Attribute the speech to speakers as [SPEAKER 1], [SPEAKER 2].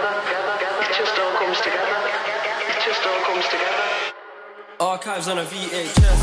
[SPEAKER 1] It just all comes together. It just all comes together.
[SPEAKER 2] Archives on a VHS.